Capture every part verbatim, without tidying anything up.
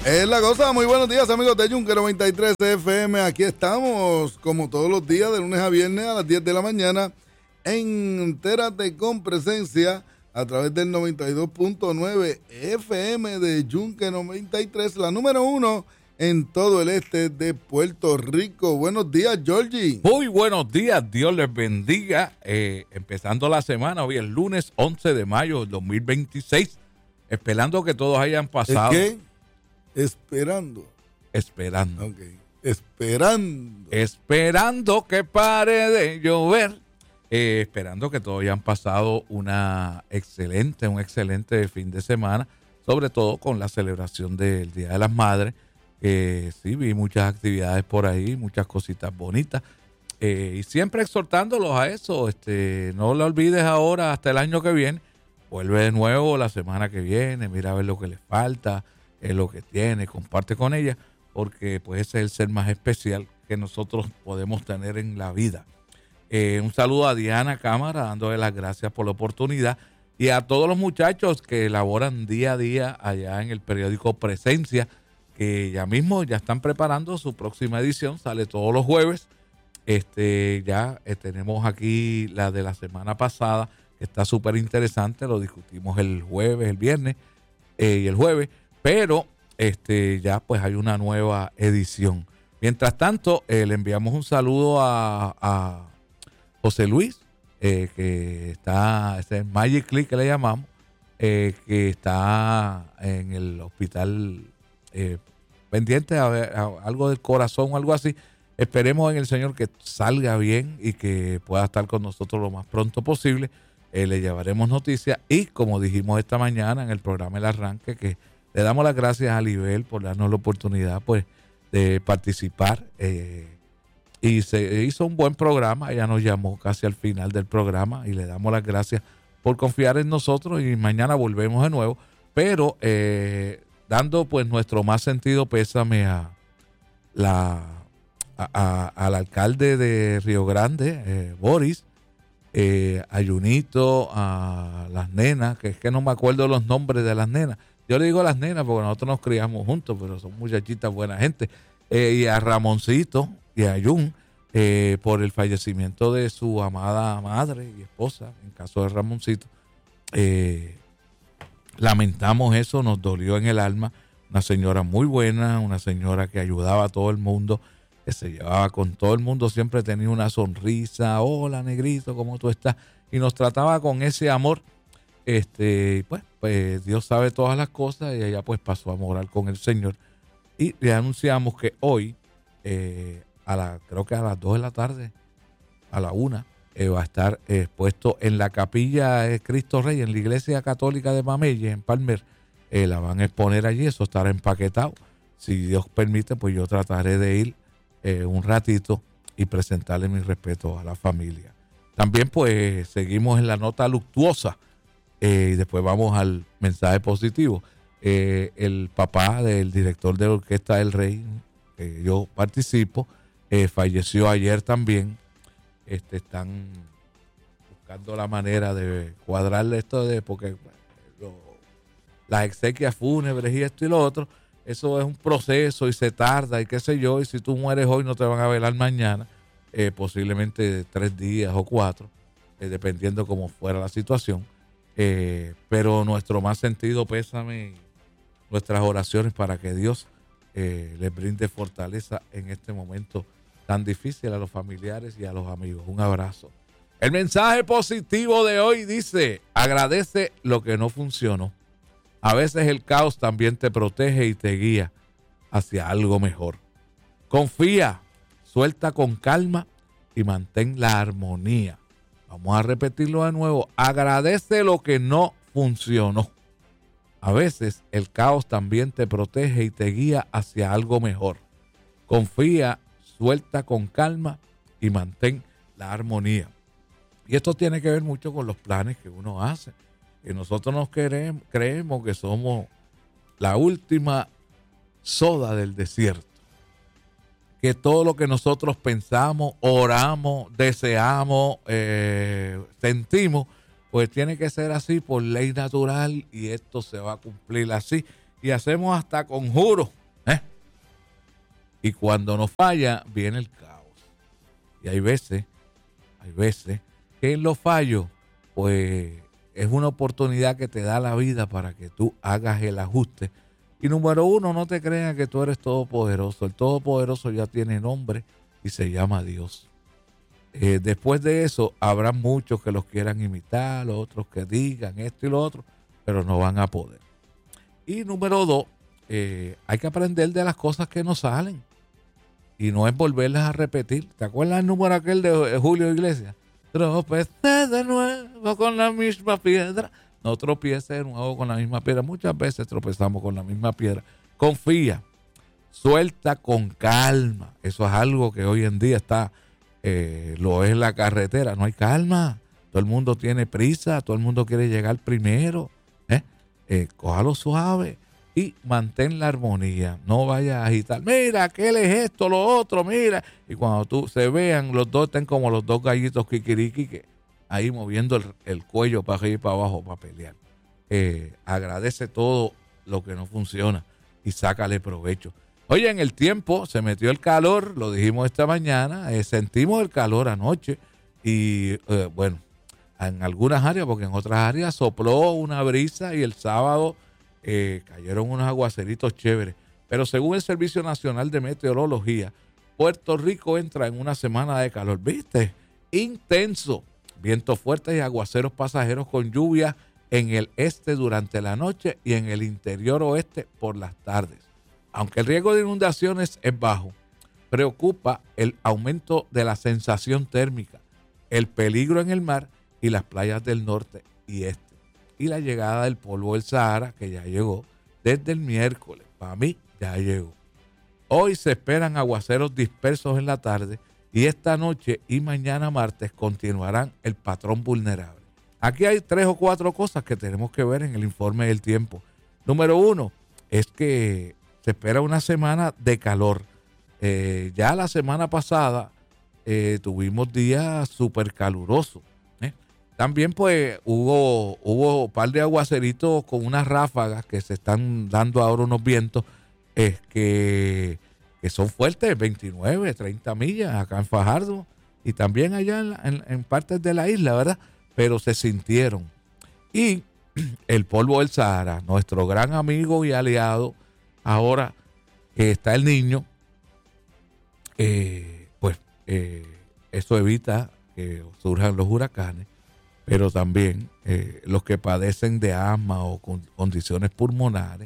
Es la cosa, muy buenos días amigos de Yunque noventa y tres F M, aquí estamos como todos los días de lunes a viernes a las diez de la mañana en Entérate con Presencia a través del noventa y dos punto nueve F M de Yunque noventa y tres, la número uno en todo el este de Puerto Rico. Buenos días, Georgie. Muy buenos días, Dios les bendiga. Eh, empezando la semana, hoy es lunes once de mayo del dos mil veintiséis, esperando que todos hayan pasado. ¿Es qué? Esperando. Esperando. Ok. Esperando. Esperando que pare de llover. Eh, esperando que todos hayan pasado una excelente, un excelente fin de semana, sobre todo con la celebración del Día de las Madres. Eh, sí, vi muchas actividades por ahí, muchas cositas bonitas. Eh, y siempre exhortándolos a eso. Este, no lo olvides ahora hasta el año que viene. Vuelve de nuevo la semana que viene, mira a ver lo que les falta, eh, lo que tiene, comparte con ella, porque pues ese es el ser más especial que nosotros podemos tener en la vida. Eh, un saludo a Diana Cámara, dándole las gracias por la oportunidad, y a todos los muchachos que elaboran día a día allá en el periódico Presencia, que ya mismo ya están preparando su próxima edición, sale todos los jueves. Este, ya eh, tenemos aquí la de la semana pasada, que está súper interesante, lo discutimos el jueves, el viernes eh, y el jueves, pero este, ya pues hay una nueva edición. Mientras tanto, eh, le enviamos un saludo a, a José Luis, eh, que está, ese es Magic Click que le llamamos, eh, que está en el hospital eh, pendiente a, ver, a algo del corazón o algo así. Esperemos en el Señor que salga bien y que pueda estar con nosotros lo más pronto posible. Eh, le llevaremos noticias y, como dijimos esta mañana en el programa El Arranque, que le damos las gracias a Libel por darnos la oportunidad pues de participar. Eh, y se hizo un buen programa. Ella nos llamó casi al final del programa y le damos las gracias por confiar en nosotros, y mañana volvemos de nuevo, pero eh, dando pues nuestro más sentido pésame a la a, a, al alcalde de Río Grande, eh, Boris, eh, a Junito, a las nenas, que es que no me acuerdo los nombres de las nenas. Yo le digo a las nenas porque nosotros nos criamos juntos, pero son muchachitas buena gente. Eh, y a Ramoncito y a Jun, eh, por el fallecimiento de su amada madre y esposa, en caso de Ramoncito. Eh, lamentamos eso, nos dolió en el alma. Una señora muy buena, una señora que ayudaba a todo el mundo, que se llevaba con todo el mundo, siempre tenía una sonrisa. Hola, negrito, ¿cómo tú estás? Y nos trataba con ese amor. Este, pues, pues Dios sabe todas las cosas, y ella pues pasó a morar con el Señor. Y le anunciamos que hoy, eh, a la, creo que a las dos de la tarde, a la una, eh, va a estar expuesto en la capilla de Cristo Rey, en la Iglesia Católica de Mamelle, en Palmer. Eh, la van a exponer allí, eso estará empaquetado. Si Dios permite, pues yo trataré de ir eh, un ratito y presentarle mi respeto a la familia. También pues seguimos en la nota luctuosa, eh, y después vamos al mensaje positivo. Eh, el papá del director de la Orquesta del Rey, que yo participo, eh, falleció ayer también. Este, están buscando la manera de cuadrarle esto, de porque lo, las exequias fúnebres y esto y lo otro, eso es un proceso y se tarda y qué sé yo, y si tú mueres hoy no te van a velar mañana, eh, posiblemente tres días o cuatro, eh, dependiendo cómo fuera la situación. Eh, pero nuestro más sentido pésame, nuestras oraciones para que Dios eh, les brinde fortaleza en este momento tan difícil a los familiares y a los amigos. Un abrazo. El mensaje positivo de hoy dice: agradece lo que no funcionó. A veces el caos también te protege y te guía hacia algo mejor. Confía, suelta con calma y mantén la armonía. Vamos a repetirlo de nuevo. Agradece lo que no funcionó. A veces el caos también te protege y te guía hacia algo mejor. Confía, suelta con calma y mantén la armonía. Y esto tiene que ver mucho con los planes que uno hace. Que nosotros nos queremos, creemos que somos la última soda del desierto. Que todo lo que nosotros pensamos, oramos, deseamos, eh, sentimos, pues tiene que ser así por ley natural, y esto se va a cumplir así. y hacemos hasta conjuros, ¿eh? Y cuando nos falla, viene el caos. Y hay veces, hay veces que en los fallos, pues es una oportunidad que te da la vida para que tú hagas el ajuste. Y número uno, no te creas que tú eres todopoderoso. El todopoderoso ya tiene nombre y se llama Dios. Eh, después de eso, habrá muchos que los quieran imitar, los otros que digan esto y lo otro, pero no van a poder. Y número dos, eh, hay que aprender de las cosas que no salen y no es volverlas a repetir. ¿Te acuerdas el número aquel de Julio Iglesias? Tropecé de nuevo con la misma piedra. No tropieces de nuevo con la misma piedra. Muchas veces tropezamos con la misma piedra. Confía, suelta con calma. Eso es algo que hoy en día está, eh, lo es la carretera. No hay calma. Todo el mundo tiene prisa. Todo el mundo quiere llegar primero. ¿eh? Eh, cójalo suave y mantén la armonía. No vayas a agitar. Mira, aquel es esto, lo otro, mira. Y cuando tú se vean, los dos estén como los dos gallitos kikiriki, que ahí moviendo el, el cuello para arriba y para abajo para pelear. Eh, agradece todo lo que no funciona y sácale provecho. Oye, en el tiempo se metió el calor, lo dijimos esta mañana, eh, sentimos el calor anoche y eh, bueno, en algunas áreas, porque en otras áreas sopló una brisa y el sábado eh, cayeron unos aguaceritos chéveres. Pero según el Servicio Nacional de Meteorología, Puerto Rico entra en una semana de calor, ¿viste? Intenso. Vientos fuertes y aguaceros pasajeros con lluvia en el este durante la noche y en el interior oeste por las tardes. Aunque el riesgo de inundaciones es bajo, preocupa el aumento de la sensación térmica, el peligro en el mar y las playas del norte y este. Y la llegada del polvo del Sahara, que ya llegó desde el miércoles. Para mí, ya llegó. Hoy se esperan aguaceros dispersos en la tarde y esta noche y mañana martes continuarán el patrón vulnerable. Aquí hay tres o cuatro cosas que tenemos que ver en el informe del tiempo. Número uno, es que se espera una semana de calor. Eh, ya la semana pasada eh, tuvimos días súper calurosos. ¿eh? También pues hubo, hubo un par de aguaceritos con unas ráfagas que se están dando ahora unos vientos es que, que son fuertes, veintinueve, treinta millas acá en Fajardo y también allá en, en, en partes de la isla, ¿verdad? Pero se sintieron. Y el polvo del Sahara, nuestro gran amigo y aliado, ahora que está el Niño, eh, pues eh, eso evita que surjan los huracanes, pero también eh, los que padecen de asma o con condiciones pulmonares,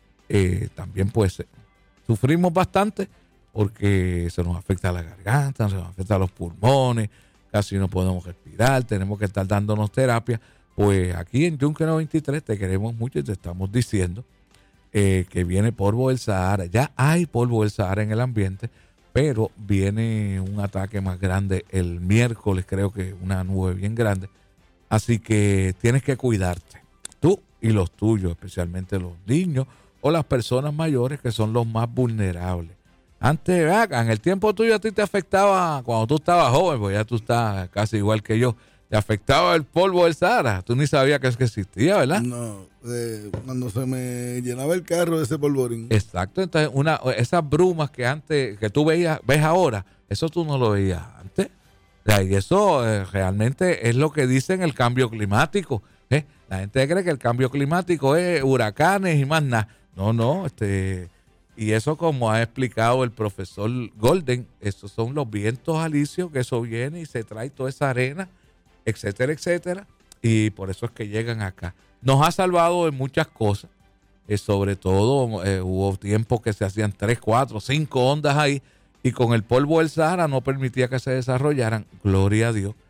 eh, también pues sufrimos bastante porque se nos afecta la garganta, se nos afecta los pulmones, casi no podemos respirar, tenemos que estar dándonos terapia. Pues aquí en Yunque noventa y tres te queremos mucho y te estamos diciendo eh, que viene polvo del Sahara. Ya hay polvo del Sahara en el ambiente, pero viene un ataque más grande el miércoles, creo que una nube bien grande. Así que tienes que cuidarte, tú y los tuyos, especialmente los niños o las personas mayores que son los más vulnerables. Antes, en el tiempo tuyo a ti te afectaba, cuando tú estabas joven, pues ya tú estás casi igual que yo, te afectaba el polvo del Sahara. Tú ni sabías que es que existía, ¿verdad? No, eh, cuando se me llenaba el carro de ese polvorín. Exacto, entonces una, esas brumas que antes, que tú veías, ves ahora, eso tú no lo veías antes. O sea, y eso eh, realmente es lo que dicen el cambio climático. ¿eh? La gente cree que el cambio climático es huracanes y más nada. No, no, este... Y eso, como ha explicado el profesor Golden, esos son los vientos alisios, que eso viene y se trae toda esa arena, etcétera, etcétera. Y por eso es que llegan acá. Nos ha salvado de muchas cosas. Eh, sobre todo, eh, hubo tiempos que se hacían tres, cuatro, cinco ondas ahí. Y con el polvo del Sahara no permitía que se desarrollaran. Gloria a Dios.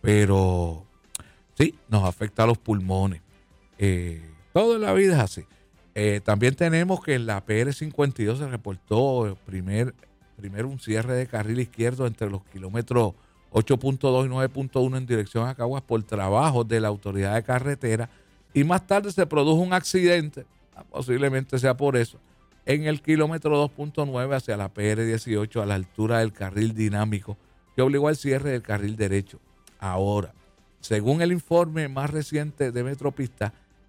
Pero sí, nos afecta a los pulmones. Eh, todo en la vida es así. Eh, también tenemos que en la P R cincuenta y dos se reportó primer, primero un cierre de carril izquierdo entre los kilómetros ocho punto dos y nueve punto uno en dirección a Caguas por trabajos de la autoridad de carretera y más tarde se produjo un accidente, posiblemente sea por eso, en el kilómetro dos punto nueve hacia la P R dieciocho a la altura del carril dinámico que obligó al cierre del carril derecho. Ahora, según el informe más reciente de Metropista,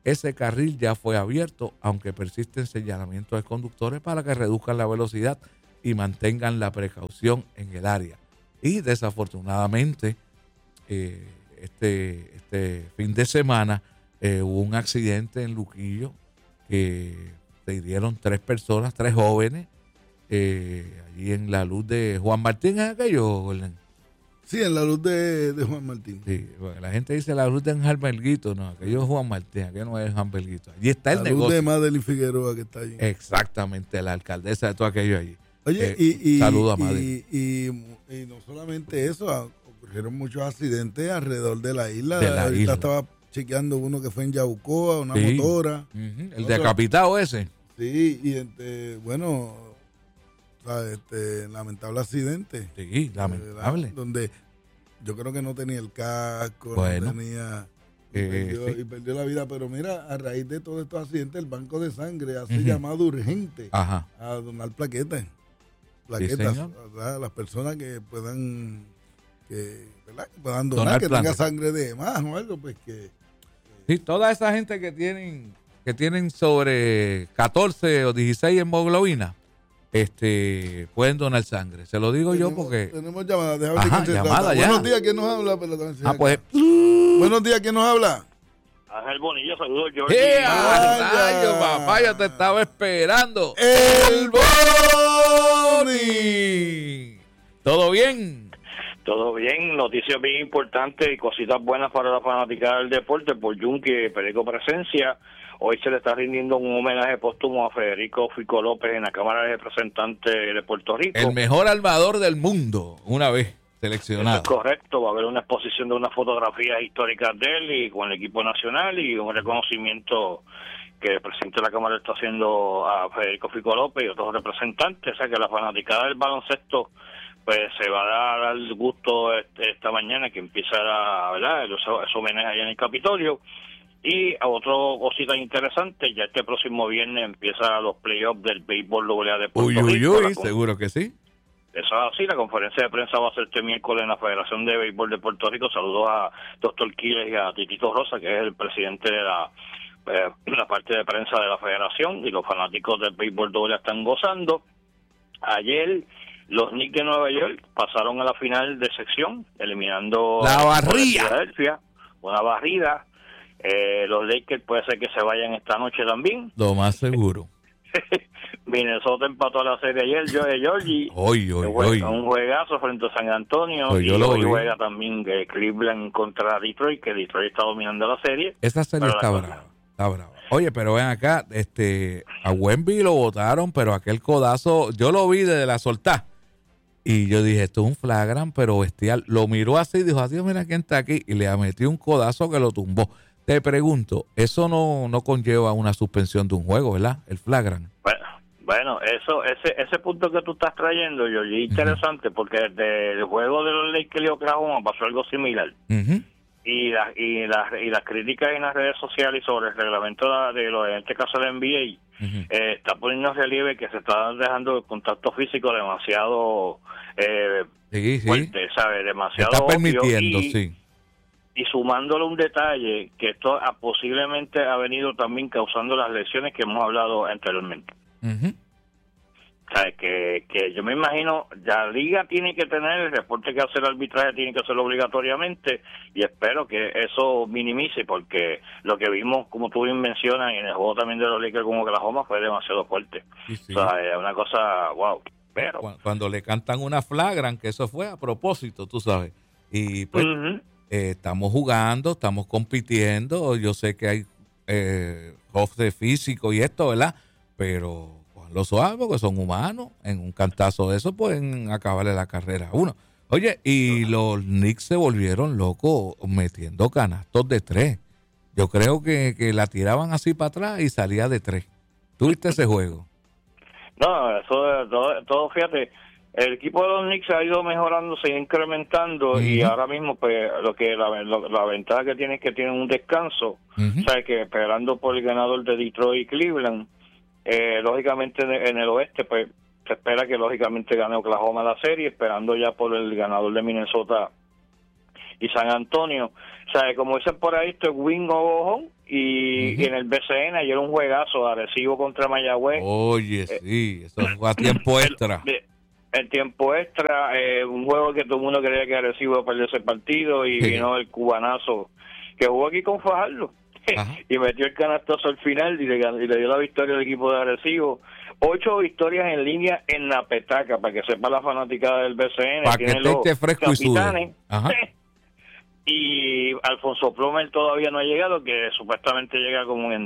ese carril ya fue abierto, aunque persisten señalamientos de conductores para que reduzcan la velocidad y mantengan la precaución en el área. Y desafortunadamente, eh, este, este fin de semana eh, hubo un accidente en Luquillo que se hirieron tres personas, tres jóvenes, eh, allí en la luz de Juan Martín, ¿es aquello, Gordon? Sí, en la luz de, de Juan Martín. Sí, bueno, la gente dice la luz de Juan Belguito, no, aquello es Juan Martín, aquello no es Juan Belguito. Allí está el la negocio. La luz de Madeline Figueroa que está allí. Exactamente, la alcaldesa de todo aquello allí. Oye, eh, y, y, saluda a y, y, y no solamente eso, ocurrieron muchos accidentes alrededor de la isla. De la Ahorita isla. estaba chequeando uno que fue en Yaucoa, una Sí. motora. Uh-huh. El Otro, decapitado ese. Sí, y este, bueno, o sea, este lamentable accidente. Sí, lamentable. ¿Verdad? Donde yo creo que no tenía el casco, bueno, no tenía... Y, eh, perdió, sí. y perdió la vida. Pero mira, a raíz de todos estos accidentes, el Banco de Sangre hace Uh-huh. llamado urgente Ajá. a donar plaquetas. Plaquetas, Sí, ¿verdad? Las personas que puedan que, ¿verdad? que puedan donar, Donar que plaquetas. tenga sangre de más o algo, pues que... Sí, toda esa gente que tienen que tienen sobre catorce o dieciséis hemoglobina, este, pueden donar sangre. Se lo digo tenemos, yo porque... Tenemos llamadas, déjame ver Ajá, quién se llamada trata. ya. Buenos días, ¿quién nos habla? Pero también se Ah, acá. pues... Buenos días, ¿quién nos habla? Ángel Bonilla, saludos, George. ¡Eh, Vaya. rayo, papá! Yo te estaba esperando. ¡El Boni! ¿Todo bien? Todo bien, noticias bien importantes y cositas buenas para la fanática del deporte. Por Yunque, Perico Presencia, hoy se le está rindiendo un homenaje póstumo a Federico Fico López en la Cámara de Representantes de Puerto Rico. El mejor armador del mundo, una vez Eso seleccionado. es correcto, va a haber una exposición de unas fotografías históricas de él y con el equipo nacional y un reconocimiento que el presidente de la Cámara está haciendo a Federico Fico López y otros representantes. O sea que la fanaticada del baloncesto pues se va a dar el gusto este, esta mañana que empieza la, ¿verdad? Ese homenaje allá en el Capitolio. Y a otra cosita interesante, ya este próximo viernes empieza los playoffs del béisbol doble A de Puerto Uy, uy, Rico. uy, La con- seguro que sí. Eso es así, la conferencia de prensa va a ser este miércoles en la Federación de Béisbol de Puerto Rico. Saludos a doctor Quiles y a Titito Rosa, que es el presidente de la, eh, la parte de prensa de la federación, y los fanáticos del béisbol doble están gozando. Ayer los Knicks de Nueva York pasaron a la final de sección, eliminando La a barría. Filadelfia, una barrida. Eh, los Lakers puede ser que se vayan esta noche también. Lo más seguro. Minnesota empató la serie ayer, yo de Georgie. Hoy, hoy, Juega hoy. un juegazo frente a San Antonio. Pues y yo lo hoy vi. juega también eh, Cleveland contra Detroit, que Detroit está dominando la serie. Esa serie Pero está la- brava, está brava. Oye, pero ven acá, este, a Wemby lo votaron, pero aquel codazo, yo lo vi desde la soltá. Y yo dije, esto es un flagrant, pero bestial. Lo miró así y dijo, adiós, mira quién está aquí. Y le metió un codazo que lo tumbó. Te pregunto, eso no, no conlleva una suspensión de un juego, ¿verdad? El flagrant. Bueno, bueno, eso, ese ese punto que tú estás trayendo, yo, es interesante, porque desde el juego de los Lakers y Oklahoma pasó algo similar. Ujú. Y las y las y las críticas en las redes sociales sobre el reglamento de, de lo en este caso del N B A Ujú. eh, está poniendo en relieve que se está dejando el contacto físico demasiado eh, Sí, sí. fuerte, ¿sabes? Se Demasiado está obvio. permitiendo, y, sí. y sumándole un detalle que esto ha, posiblemente ha venido también causando las lesiones que hemos hablado anteriormente. Ujú. O sea, que, que yo me imagino, la liga tiene que tener el reporte que hace el arbitraje, tiene que hacerlo obligatoriamente, y espero que eso minimice, porque lo que vimos, como tú bien mencionas, en el juego también de los Lakers con Oklahoma fue demasiado fuerte. Sí, sí. O sea, es una cosa, wow. Pero, Cu- Cuando le cantan una flagrant, que eso fue a propósito, tú sabes. Y pues ujú. eh, estamos jugando, estamos compitiendo. Yo sé que hay eh, off de físico y esto, ¿verdad? Pero lo suave porque son humanos. En un cantazo de eso pueden acabarle la carrera a uno. Oye, y los Knicks se volvieron locos metiendo canastos de tres. Yo creo que, que la tiraban así para atrás y salía de tres. ¿Tuviste ese juego? No, eso todo, todo, fíjate, el equipo de los Knicks ha ido mejorando, se ha ido incrementando, y Ujú. ahora mismo pues lo que la, lo- la ventaja que tiene es que tienen un descanso. Ujú. O sea, que esperando por el ganador de Detroit y Cleveland, eh, lógicamente en el, en el oeste pues se espera que lógicamente gane Oklahoma la serie, esperando ya por el ganador de Minnesota y San Antonio. O sea, como dicen por ahí, esto es win o go home, y, Uh-huh. y en el B C N ayer un juegazo, Arecibo contra Mayagüez. Oye, sí, eso fue a tiempo extra. El, el tiempo extra, eh, un juego que todo el mundo creía que Arecibo iba a perder ese partido y Sí. vino el cubanazo que jugó aquí con Fajardo y metió el canastazo al final y le, y le dio la victoria al equipo de Arecibo. Ocho victorias en línea en la petaca, para que sepa la fanaticada del B C N. Para que Tienen esté los fresco y sude. capitanes. Ajá. Y Alfonso Plomer todavía no ha llegado, que supuestamente llega como en